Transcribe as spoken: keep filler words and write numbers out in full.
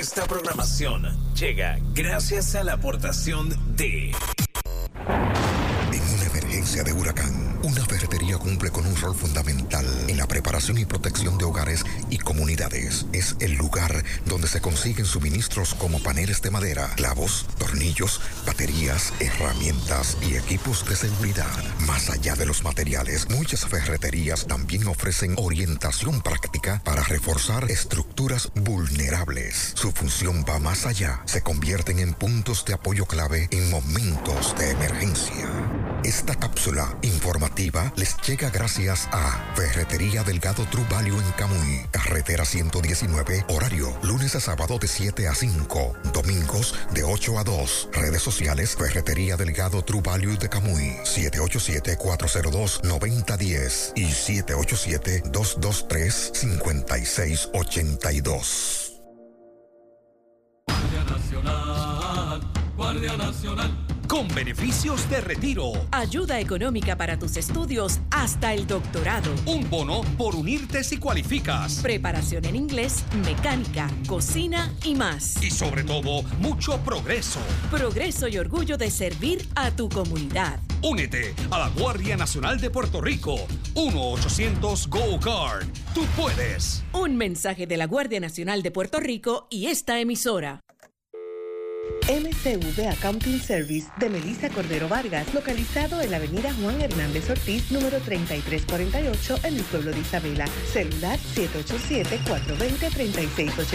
Esta programación llega gracias a la aportación de... En una emergencia de huracán, una ferretería cumple con un rol fundamental en la preparación y protección de hogares y comunidades. Es el lugar donde se consiguen suministros como paneles de madera, clavos, tornillos, baterías, herramientas y equipos de seguridad. Más allá de los materiales, muchas ferreterías también ofrecen orientación práctica para reforzar estructuras vulnerables. Su función va más allá. Se convierten en puntos de apoyo clave en momentos de emergencia. Esta cápsula informativa les llega gracias a Ferretería Delgado True Value en Camuy, carretera ciento diecinueve, horario lunes a sábado de siete a cinco, domingos de ocho a dos. Redes sociales Ferretería Delgado True Value de Camuy, siete ocho siete, cuatro cero dos, nueve cero uno cero y siete ocho siete, dos dos tres, cinco seis ocho dos. Guardia Nacional, Guardia Nacional. Con beneficios de retiro. Ayuda económica para tus estudios hasta el doctorado. Un bono por unirte si cualificas. Preparación en inglés, mecánica, cocina y más. Y sobre todo, mucho progreso. Progreso y orgullo de servir a tu comunidad. Únete a la Guardia Nacional de Puerto Rico. uno ochocientos Go Card. Tú puedes. Un mensaje de la Guardia Nacional de Puerto Rico y esta emisora. M C V Accounting Service de Melissa Cordero Vargas, localizado en la avenida Juan Hernández Ortiz, número treinta y tres cuarenta y ocho, en el pueblo de Isabela. Celular siete ocho siete, cuatro dos cero, tres seis ocho.